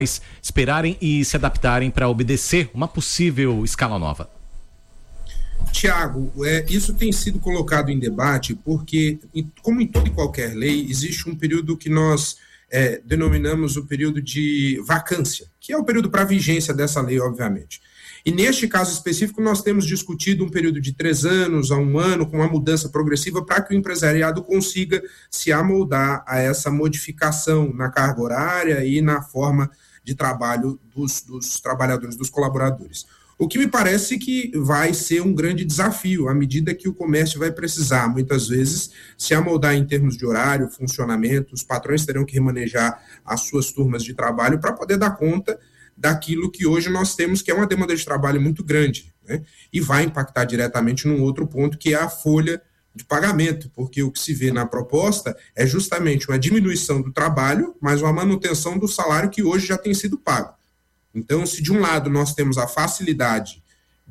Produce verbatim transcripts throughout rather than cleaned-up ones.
esperarem e se adaptarem para obedecer uma possível escala nova? Tiago, é, isso tem sido colocado em debate porque, como em toda e qualquer lei, existe um período que nós é, denominamos o período de vacância, que é o período para vigência dessa lei, obviamente. E neste caso específico, nós temos discutido um período de três anos a um ano, com uma mudança progressiva, para que o empresariado consiga se amoldar a essa modificação na carga horária e na forma de trabalho dos, dos trabalhadores, dos colaboradores. O que me parece que vai ser um grande desafio, à medida que o comércio vai precisar, muitas vezes, se amoldar em termos de horário, funcionamento, os patrões terão que remanejar as suas turmas de trabalho para poder dar conta daquilo que hoje nós temos, que é uma demanda de trabalho muito grande, né? E vai impactar diretamente num outro ponto, que é a folha de pagamento, porque o que se vê na proposta é justamente uma diminuição do trabalho, mas uma manutenção do salário que hoje já tem sido pago. Então, se de um lado nós temos a facilidade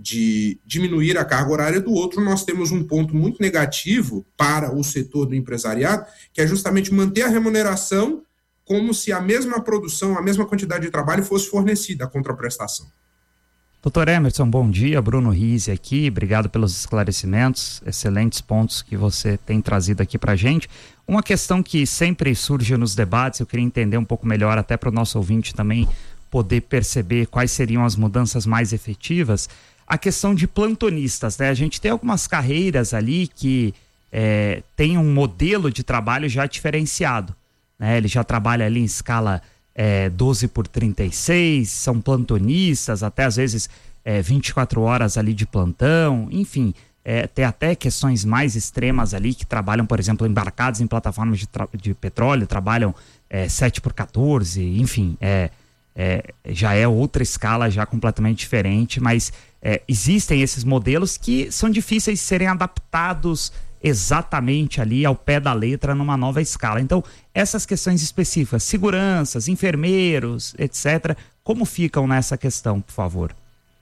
de diminuir a carga horária, do outro nós temos um ponto muito negativo para o setor do empresariado, que é justamente manter a remuneração como se a mesma produção, a mesma quantidade de trabalho fosse fornecida, a contraprestação. Doutor Emerson, bom dia. Bruno Rizzi aqui, obrigado pelos esclarecimentos, excelentes pontos que você tem trazido aqui para a gente. Uma questão que sempre surge nos debates, eu queria entender um pouco melhor, até para o nosso ouvinte também poder perceber quais seriam as mudanças mais efetivas, a questão de plantonistas, né? A gente tem algumas carreiras ali que é, tem um modelo de trabalho já diferenciado, né? Ele já trabalha ali em escala é, doze por trinta e seis, são plantonistas, até às vezes é, vinte e quatro horas ali de plantão, enfim, é, tem até questões mais extremas ali que trabalham, por exemplo, embarcados em plataformas de, tra- de petróleo, trabalham é, sete por quatorze, enfim, é É, já é outra escala, já completamente diferente, mas é, existem esses modelos que são difíceis de serem adaptados exatamente ali ao pé da letra numa nova escala. Então, essas questões específicas, seguranças, enfermeiros, etcétera, como ficam nessa questão, por favor?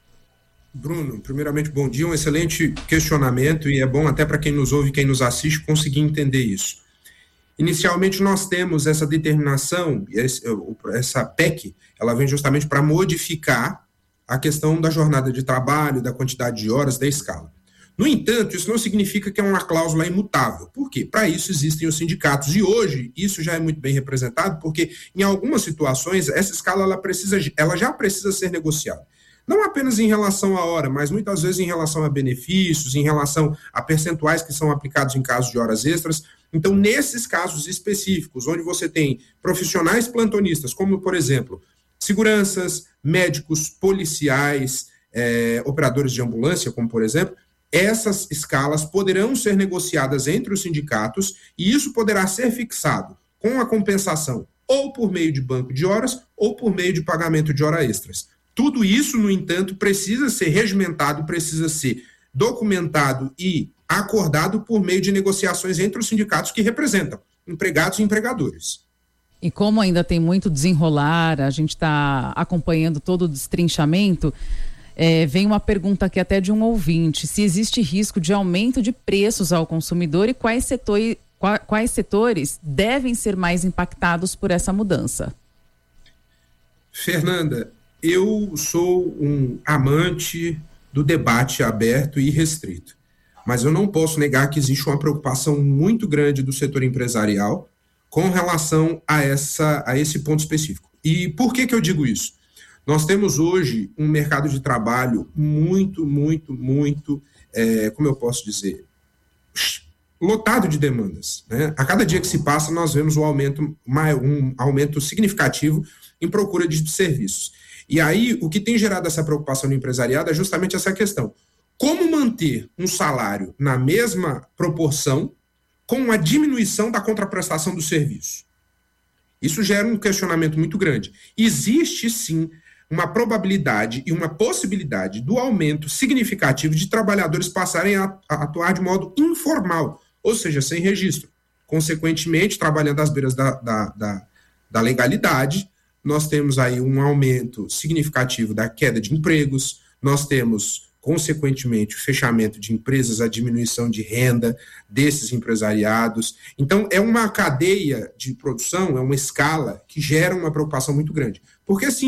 Bruno, primeiramente, bom dia, um excelente questionamento, e é bom até para quem nos ouve e quem nos assiste conseguir entender isso. Inicialmente, nós temos essa determinação, essa P E C, ela vem justamente para modificar a questão da jornada de trabalho, da quantidade de horas, da escala. No entanto, isso não significa que é uma cláusula imutável. Por quê? Para isso existem os sindicatos, e hoje isso já é muito bem representado, porque em algumas situações essa escala ela, precisa, ela já precisa ser negociada. Não apenas em relação à hora, mas muitas vezes em relação a benefícios, em relação a percentuais que são aplicados em casos de horas extras. Então, nesses casos específicos, onde você tem profissionais plantonistas, como, por exemplo, seguranças, médicos, policiais, é, operadores de ambulância, como, por exemplo, essas escalas poderão ser negociadas entre os sindicatos e isso poderá ser fixado com a compensação ou por meio de banco de horas ou por meio de pagamento de horas extras. Tudo isso, no entanto, precisa ser regimentado, precisa ser documentado e acordado por meio de negociações entre os sindicatos que representam empregados e empregadores. E como ainda tem muito desenrolar, a gente está acompanhando todo o destrinchamento, é, vem uma pergunta aqui até de um ouvinte, se existe risco de aumento de preços ao consumidor e quais, setor, quais setores devem ser mais impactados por essa mudança? Fernanda, eu sou um amante do debate aberto e restrito, mas eu não posso negar que existe uma preocupação muito grande do setor empresarial com relação a, essa, a esse ponto específico. E por que que eu digo isso? Nós temos hoje um mercado de trabalho muito, muito, muito, é, como eu posso dizer, lotado de demandas, né? A cada dia que se passa, nós vemos um aumento, um aumento significativo em procura de serviços. E aí, o que tem gerado essa preocupação no empresariado é justamente essa questão. Como manter um salário na mesma proporção com a diminuição da contraprestação do serviço? Isso gera um questionamento muito grande. Existe, sim, uma probabilidade e uma possibilidade do aumento significativo de trabalhadores passarem a, a atuar de modo informal, ou seja, sem registro. Consequentemente, trabalhando às beiras da, da, da, da legalidade, nós temos aí um aumento significativo da queda de empregos, nós temos consequentemente, o fechamento de empresas, a diminuição de renda desses empresariados. Então, é uma cadeia de produção, é uma escala que gera uma preocupação muito grande. Porque, assim,